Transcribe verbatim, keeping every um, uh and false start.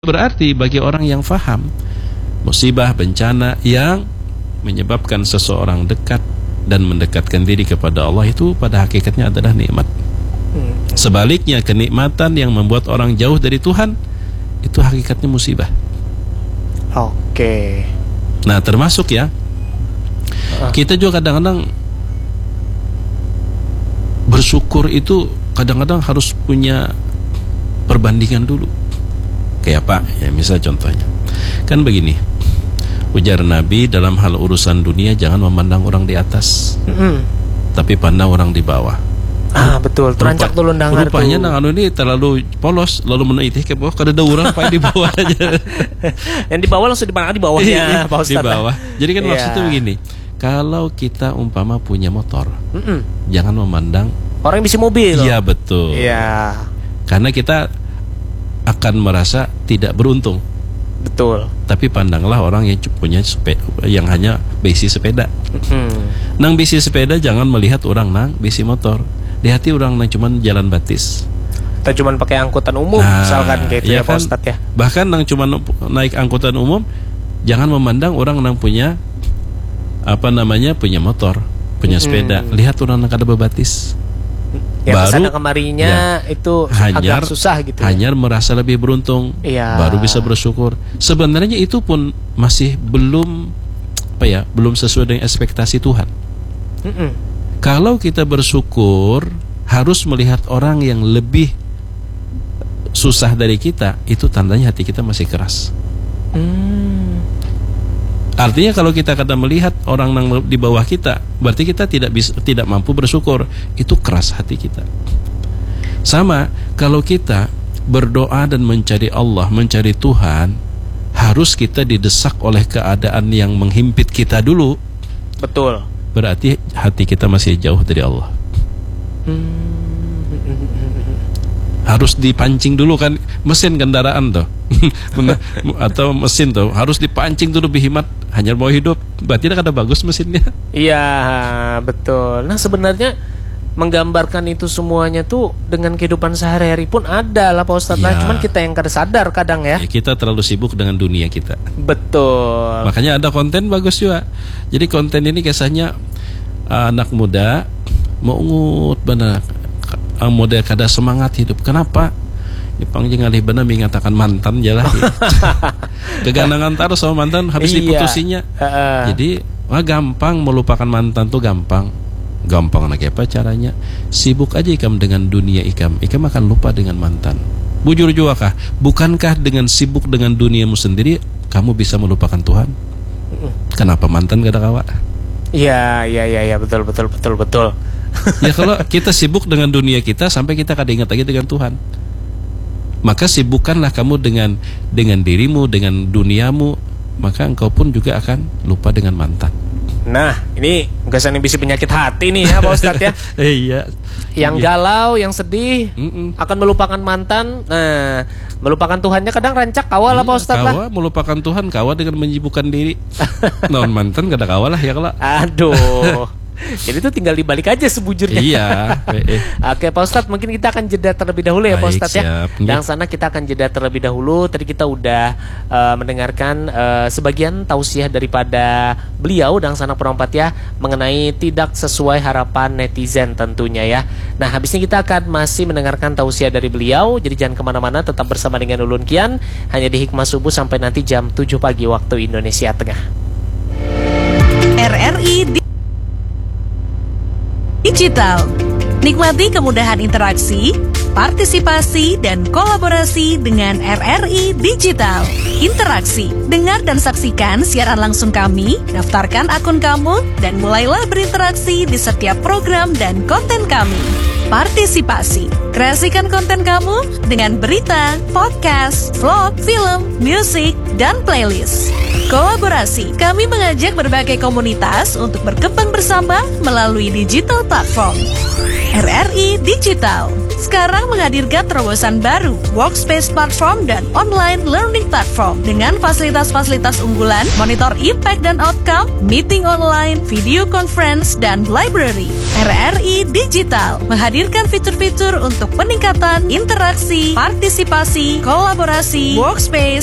Berarti bagi orang yang faham, musibah, bencana yang menyebabkan seseorang dekat dan mendekatkan diri kepada Allah itu pada hakikatnya adalah nikmat. Sebaliknya, kenikmatan yang membuat orang jauh dari Tuhan itu hakikatnya musibah. Oke. Nah, termasuk ya, kita juga kadang-kadang bersyukur itu kadang-kadang harus punya perbandingan dulu. Kayak apa? Ya, misal contohnya, kan begini, ujar Nabi, dalam hal urusan dunia jangan memandang orang di atas, mm-hmm. tapi pandang orang di bawah. Ah, betul. Terancak dulu ndangar tuh. Rupanya nang anu ini terlalu polos, lalu menaiki ke bawah, kada ada orang apa di bawah aja. Yang di bawah langsung dipandang di bawahnya, Pak Ustadz. Di bawah. Jadi kan yeah. maksudnya begini, kalau kita umpama punya motor, mm-mm. jangan memandang orang yang bisa mobil. Iya, betul. Iya. Yeah. Karena kita akan merasa tidak beruntung. Betul. Tapi pandanglah orang yang punya sepeda, yang hanya bisi sepeda. Mm-hmm. Nang bisi sepeda jangan melihat orang nang bisi motor. Di hati orang nang cuman jalan batis. Kita cuman pakai angkutan umum, nah, misalkan kayak itu ya, ya Pak Ustadz ya. Bahkan nang cuman naik angkutan umum, jangan memandang orang nang punya apa namanya punya motor, punya mm-hmm. sepeda. Lihat orang nang kada bebatis. Ya, baru kesana kemarinya ya, itu hanyar, agak susah gitu. Hanyar ya. merasa lebih beruntung, ya. baru bisa bersyukur. Sebenarnya itu pun masih belum apa ya, belum sesuai dengan ekspektasi Tuhan. Mm-mm. Kalau kita bersyukur harus melihat orang yang lebih susah dari kita, itu tandanya hati kita masih keras. Mm. Artinya kalau kita kadang melihat orang yang di bawah kita, berarti kita tidak bisa, tidak mampu bersyukur. Itu keras hati kita. Sama, kalau kita berdoa dan mencari Allah, mencari Tuhan, harus kita didesak oleh keadaan yang menghimpit kita dulu. Betul. Berarti hati kita masih jauh dari Allah. Hmm. Harus dipancing dulu kan, mesin kendaraan tuh atau mesin tuh harus dipancing dulu bihimat hanya mau hidup, berarti ada bagus mesinnya. Iya, betul. Nah, sebenarnya menggambarkan itu semuanya tuh dengan kehidupan sehari-hari pun ada lah Pak Ustadz. Ya. Nah, cuman kita yang kada sadar kadang ya. ya. Kita terlalu sibuk dengan dunia kita. Betul. Makanya ada konten bagus juga. Jadi konten ini kisahnya uh, anak muda mau ngut benar. Model kada semangat hidup. Kenapa? Dipanggil ngalih benar mengatakan mantan jalan. Kegandangan taruh sama mantan habis iya. diputusinya. Uh. Jadi wah, gampang melupakan mantan tuh gampang. Gampang nak apa caranya? Sibuk aja ikam dengan dunia ikam. Ikam akan lupa dengan mantan. Bujur juga kah? Bukankah dengan sibuk dengan duniamu sendiri kamu bisa melupakan Tuhan? Kenapa mantan gak ada kawa? Iya, iya, iya, ya, betul, betul, betul, betul. Ya kalau kita sibuk dengan dunia kita sampai kita kada ingat lagi dengan Tuhan, maka sibukkanlah kamu dengan dengan dirimu, dengan duniamu, maka engkau pun juga akan lupa dengan mantan. Nah, ini gasan yang bisa penyakit hati nih ya Pak Ustadz ya. Iya. Yang iya. galau, yang sedih, Mm-mm. akan melupakan mantan. Nah, melupakan Tuhannya kadang rancak kawa lah Pak Ustadz lah. Kawa melupakan Tuhan, kawa dengan menyibukkan diri. Non mantan kada kawa lah ya kalau. Aduh. Jadi itu tinggal dibalik aja sebujurnya. Iya. Oke Pak Ustadz, mungkin kita akan jeda terlebih dahulu ya Pak Ustadz ya. Yang sana kita akan jeda terlebih dahulu. Tadi kita udah uh, mendengarkan uh, sebagian tausiah daripada beliau dan sana perempat ya, mengenai tidak sesuai harapan netizen tentunya ya. Nah, habis ini kita akan masih mendengarkan tausiah dari beliau. Jadi jangan kemana-mana, tetap bersama dengan Ulun Kian, hanya di Hikmah Subuh sampai nanti jam tujuh pagi waktu Indonesia Tengah. R R I Digital. Nikmati kemudahan interaksi, partisipasi, dan kolaborasi dengan R R I Digital. Interaksi, dengar dan saksikan siaran langsung kami, daftarkan akun kamu, dan mulailah berinteraksi di setiap program dan konten kami. Partisipasi, kreasikan konten kamu dengan berita, podcast, vlog, film, musik, dan playlist. Kolaborasi, kami mengajak berbagai komunitas untuk berkembang bersama melalui digital platform. R R I Digital sekarang menghadirkan terobosan baru, workspace platform dan online learning platform dengan fasilitas-fasilitas unggulan, monitor impact dan outcome, meeting online, video conference, dan library. R R I Digital menghadirkan fitur-fitur untuk peningkatan interaksi, partisipasi, kolaborasi, workspace,